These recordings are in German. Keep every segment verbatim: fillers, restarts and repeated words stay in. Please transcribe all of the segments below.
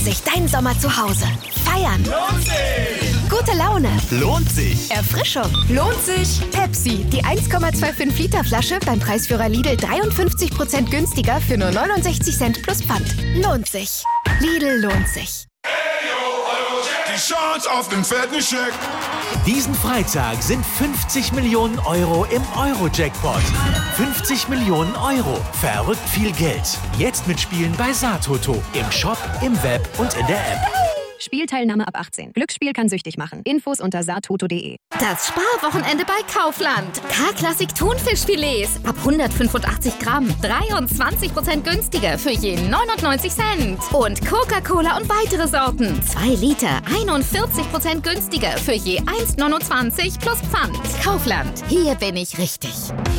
sich dein Sommer zu Hause. Feiern. Lohnt sich! Gute Laune. Lohnt sich! Erfrischung. Lohnt sich. Pepsi, die eins Komma fünfundzwanzig Liter Flasche beim Preisführer Lidl dreiundfünfzig Prozent günstiger für nur neunundsechzig Cent plus Pfand. Lohnt sich. Lidl lohnt sich. Die Chance auf den fetten Scheck. Diesen Freitag sind fünfzig Millionen Euro im Euro-Jackpot. fünfzig Millionen Euro. Verrückt viel Geld. Jetzt mitspielen bei Satoto. Im Shop, im Web und in der App. Spielteilnahme ab achtzehn. Glücksspiel kann süchtig machen. Infos unter satoto punkt de. Das Sparwochenende bei Kaufland. K-Klassik Thunfischfilets ab hundertfünfundachtzig Gramm. dreiundzwanzig Prozent günstiger für je neunundneunzig Cent. Und Coca-Cola und weitere Sorten. zwei Liter, einundvierzig Prozent günstiger für je eins Komma neunundzwanzig plus Pfand. Kaufland. Hier bin ich richtig.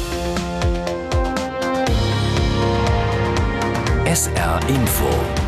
S R Info.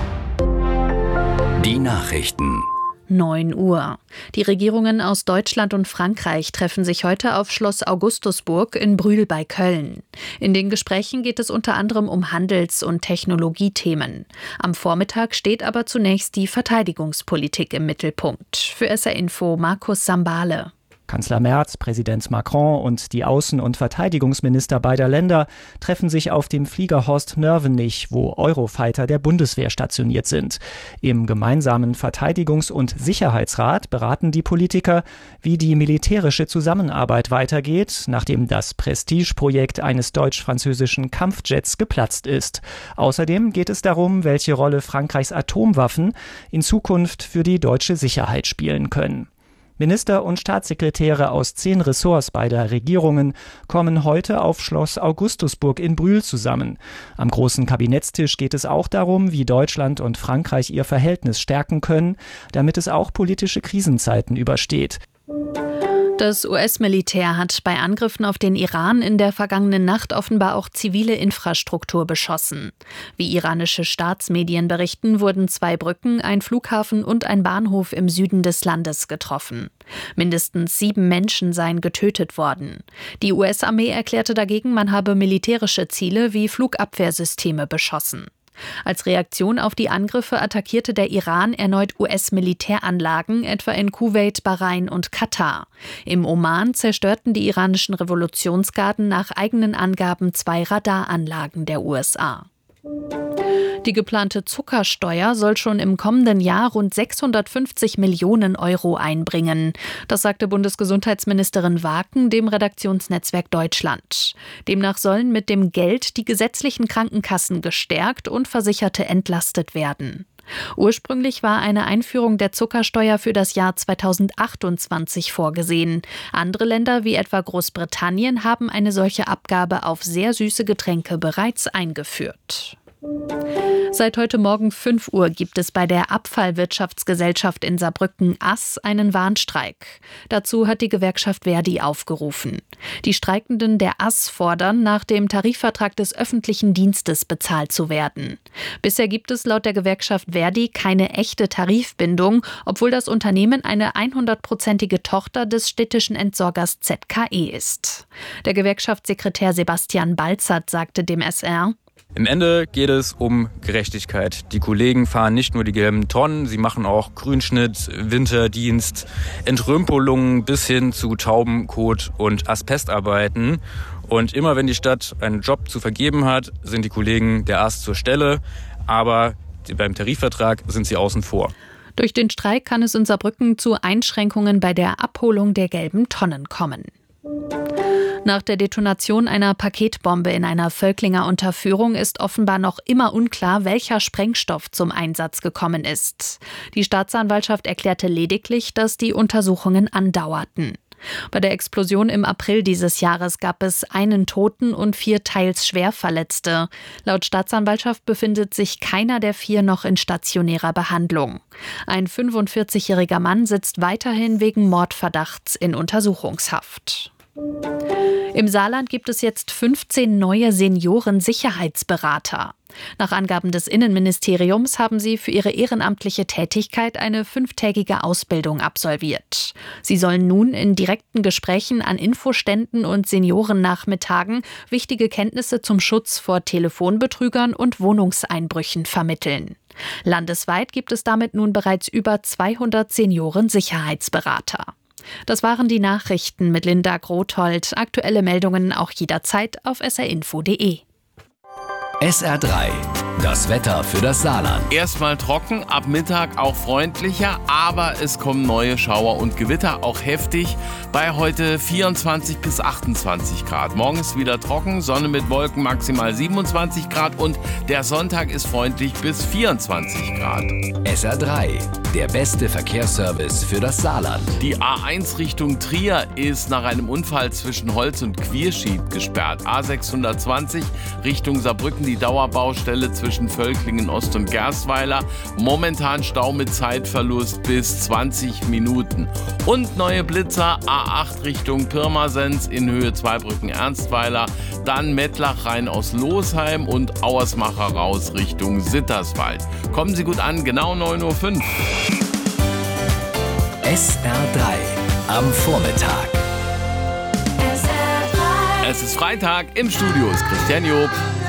Die Nachrichten. neun Uhr. Die Regierungen aus Deutschland und Frankreich treffen sich heute auf Schloss Augustusburg in Brühl bei Köln. In den Gesprächen geht es unter anderem um Handels- und Technologiethemen. Am Vormittag steht aber zunächst die Verteidigungspolitik im Mittelpunkt. Für S R Info Markus Sambale. Kanzler Merz, Präsident Macron und die Außen- und Verteidigungsminister beider Länder treffen sich auf dem Flieger Horst-Nörvenich, wo Eurofighter der Bundeswehr stationiert sind. Im gemeinsamen Verteidigungs- und Sicherheitsrat beraten die Politiker, wie die militärische Zusammenarbeit weitergeht, nachdem das Prestigeprojekt eines deutsch-französischen Kampfjets geplatzt ist. Außerdem geht es darum, welche Rolle Frankreichs Atomwaffen in Zukunft für die deutsche Sicherheit spielen können. Minister und Staatssekretäre aus zehn Ressorts beider Regierungen kommen heute auf Schloss Augustusburg in Brühl zusammen. Am großen Kabinettstisch geht es auch darum, wie Deutschland und Frankreich ihr Verhältnis stärken können, damit es auch politische Krisenzeiten übersteht. Das U S-Militär hat bei Angriffen auf den Iran in der vergangenen Nacht offenbar auch zivile Infrastruktur beschossen. Wie iranische Staatsmedien berichten, wurden zwei Brücken, ein Flughafen und ein Bahnhof im Süden des Landes getroffen. Mindestens sieben Menschen seien getötet worden. Die U S-Armee erklärte dagegen, man habe militärische Ziele wie Flugabwehrsysteme beschossen. Als Reaktion auf die Angriffe attackierte der Iran erneut U S-Militäranlagen, etwa in Kuwait, Bahrain und Katar. Im Oman zerstörten die iranischen Revolutionsgarden nach eigenen Angaben zwei Radaranlagen der U S A. Die geplante Zuckersteuer soll schon im kommenden Jahr rund sechshundertfünfzig Millionen Euro einbringen. Das sagte Bundesgesundheitsministerin Waken dem Redaktionsnetzwerk Deutschland. Demnach sollen mit dem Geld die gesetzlichen Krankenkassen gestärkt und Versicherte entlastet werden. Ursprünglich war eine Einführung der Zuckersteuer für das Jahr zweitausendachtundzwanzig vorgesehen. Andere Länder wie etwa Großbritannien haben eine solche Abgabe auf sehr süße Getränke bereits eingeführt. Seit heute Morgen fünf Uhr gibt es bei der Abfallwirtschaftsgesellschaft in Saarbrücken A S einen Warnstreik. Dazu hat die Gewerkschaft Verdi aufgerufen. Die Streikenden der A S fordern, nach dem Tarifvertrag des öffentlichen Dienstes bezahlt zu werden. Bisher gibt es laut der Gewerkschaft Verdi keine echte Tarifbindung, obwohl das Unternehmen eine hundertprozentige Tochter des städtischen Entsorgers Z K E ist. Der Gewerkschaftssekretär Sebastian Balzert sagte dem S R: Im Ende geht es um Gerechtigkeit. Die Kollegen fahren nicht nur die gelben Tonnen, sie machen auch Grünschnitt, Winterdienst, Entrümpelungen bis hin zu Taubenkot und Asbestarbeiten. Und immer wenn die Stadt einen Job zu vergeben hat, sind die Kollegen der A S zur Stelle, aber beim Tarifvertrag sind sie außen vor. Durch den Streik kann es in Saarbrücken zu Einschränkungen bei der Abholung der gelben Tonnen kommen. Nach der Detonation einer Paketbombe in einer Völklinger Unterführung ist offenbar noch immer unklar, welcher Sprengstoff zum Einsatz gekommen ist. Die Staatsanwaltschaft erklärte lediglich, dass die Untersuchungen andauerten. Bei der Explosion im April dieses Jahres gab es einen Toten und vier teils schwer Verletzte. Laut Staatsanwaltschaft befindet sich keiner der vier noch in stationärer Behandlung. Ein fünfundvierzigjähriger Mann sitzt weiterhin wegen Mordverdachts in Untersuchungshaft. Im Saarland gibt es jetzt fünfzehn neue Senioren-Sicherheitsberater. Nach Angaben des Innenministeriums haben sie für ihre ehrenamtliche Tätigkeit eine fünftägige Ausbildung absolviert. Sie sollen nun in direkten Gesprächen an Infoständen und Seniorennachmittagen wichtige Kenntnisse zum Schutz vor Telefonbetrügern und Wohnungseinbrüchen vermitteln. Landesweit gibt es damit nun bereits über zweihundert Senioren-Sicherheitsberater. Das waren die Nachrichten mit Linda Grothold. Aktuelle Meldungen auch jederzeit auf s r info punkt d e. S R drei, das Wetter für das Saarland. Erstmal trocken, ab Mittag auch freundlicher, aber es kommen neue Schauer und Gewitter, auch heftig, bei heute vierundzwanzig bis achtundzwanzig Grad. Morgen ist wieder trocken, Sonne mit Wolken, maximal siebenundzwanzig Grad und der Sonntag ist freundlich bis vierundzwanzig Grad. S R drei, der beste Verkehrsservice für das Saarland. Die A eins Richtung Trier ist nach einem Unfall zwischen Holz und Quierschied gesperrt. A sechshundertzwanzig Richtung Saarbrücken, die Dauerbaustelle zwischen Völklingen Ost und Gerstweiler. Momentan Stau mit Zeitverlust bis zwanzig Minuten. Und neue Blitzer, A acht Richtung Pirmasens in Höhe Zweibrücken-Ernstweiler. Dann Mettlach rein aus Losheim und Auersmacher raus Richtung Sitterswald. Kommen Sie gut an, genau neun Uhr fünf. S R drei am Vormittag. Es ist Freitag, im Studio ist Christian Job.